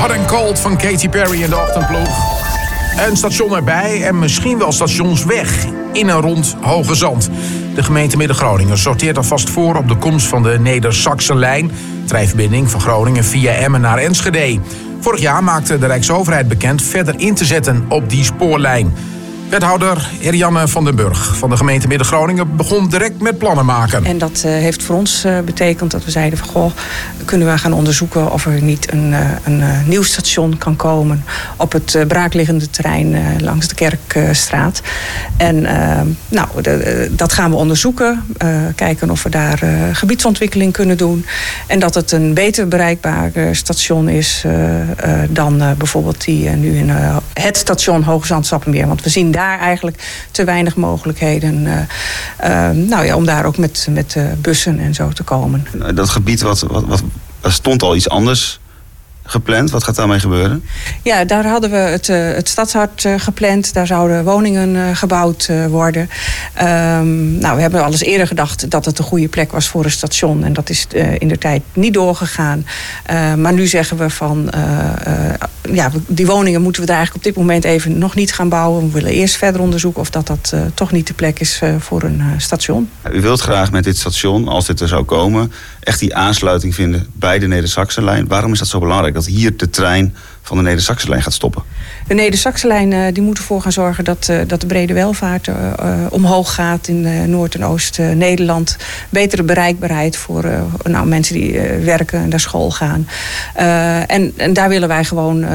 Hot and Cold van Katy Perry in de ochtendploeg. Een station erbij en misschien wel stations weg in en rond Hoge Zand. De gemeente Midden-Groningen sorteert alvast voor op de komst van de Neder-Saxe-lijn. Treinverbinding van Groningen via Emmen naar Enschede. Vorig jaar maakte de Rijksoverheid bekend verder in te zetten op die spoorlijn. Wethouder Erianne van den Burg van de gemeente Midden-Groningen begon direct met plannen maken. En dat heeft voor ons betekend dat we zeiden van goh, kunnen we gaan onderzoeken of er niet een nieuw station kan komen op het braakliggende terrein langs de Kerkstraat. En dat gaan we onderzoeken. Kijken of we daar gebiedsontwikkeling kunnen doen. En dat het een beter bereikbaar station is dan bijvoorbeeld die nu in het station Hoge Zand-Sappemeer. Want we zien daar eigenlijk te weinig mogelijkheden om daar ook met bussen en zo te komen. Dat gebied wat stond al iets anders gepland. Wat gaat daarmee gebeuren? Ja, daar hadden we het Stadshart gepland. Daar zouden woningen gebouwd worden. We hebben al eens eerder gedacht dat het een goede plek was voor een station. En dat is indertijd niet doorgegaan. Maar nu zeggen we van die woningen moeten we daar eigenlijk op dit moment even nog niet gaan bouwen. We willen eerst verder onderzoeken of dat toch niet de plek is voor een station. U wilt graag met dit station, als dit er zou komen, echt die aansluiting vinden bij de Neder-Saxe-lijn. Waarom is dat zo belangrijk? Dat hier de trein van de Neder-Saxe-lijn gaat stoppen? De Neder-Saxe-lijn die moet ervoor gaan zorgen dat de brede welvaart omhoog gaat in Noord- en Oost-Nederland. Betere bereikbaarheid voor mensen die werken en naar school gaan. En daar willen wij gewoon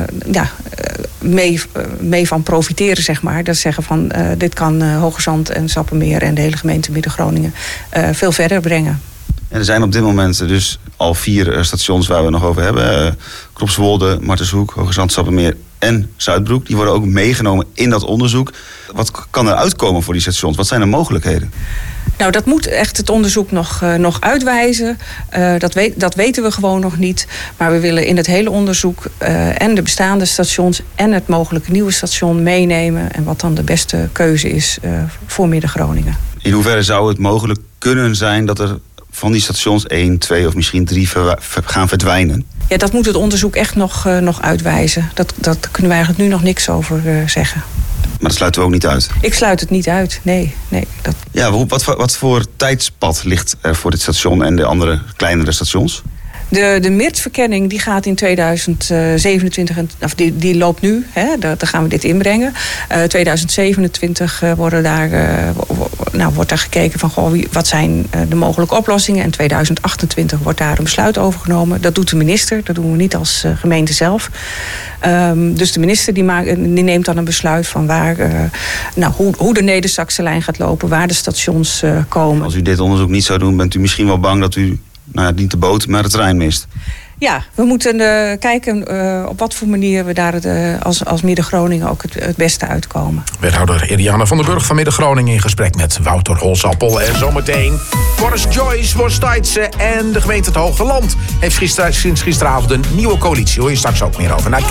mee van profiteren, zeg maar. Dat zeggen van dit kan Hoge Zand en Sappemeer en de hele gemeente Midden-Groningen veel verder brengen. En er zijn op dit moment dus al 4 stations waar we het nog over hebben. Kropswolde, Martenshoek, Hoge Zand, Sappemeer en Zuidbroek. Die worden ook meegenomen in dat onderzoek. Wat kan er uitkomen voor die stations? Wat zijn de mogelijkheden? Nou, dat moet echt het onderzoek nog uitwijzen. Dat weten we gewoon nog niet. Maar we willen in het hele onderzoek en de bestaande stations en het mogelijke nieuwe station meenemen. En wat dan de beste keuze is voor Midden-Groningen. In hoeverre zou het mogelijk kunnen zijn dat er van die stations 1, 2 of misschien 3 gaan verdwijnen? Ja, dat moet het onderzoek echt nog uitwijzen. Dat kunnen we eigenlijk nu nog niks over zeggen. Maar dat sluiten we ook niet uit? Ik sluit het niet uit, nee. Ja, wat voor tijdspad ligt er voor dit station en de andere kleinere stations? De MIRT-verkenning die gaat in 2027, die loopt nu, daar gaan we dit inbrengen. 2027 wordt daar gekeken van wat zijn de mogelijke oplossingen. En 2028 wordt daar een besluit over genomen. Dat doet de minister, dat doen we niet als gemeente zelf. Dus de minister die neemt dan een besluit van hoe de Neder-Saxe-lijn gaat lopen, waar de stations komen. Als u dit onderzoek niet zou doen, bent u misschien wel bang dat u niet de boot, maar de trein mist? Ja, we moeten kijken op wat voor manier we daar als Midden-Groningen ook het beste uitkomen. Wethouder Erianne van den Burg van Midden-Groningen in gesprek met Wouter Holsappel. En zometeen Boris Joyce, Worstijtse en de gemeente het Hoogland heeft sinds gisteravond een nieuwe coalitie. Hoor je straks ook meer over.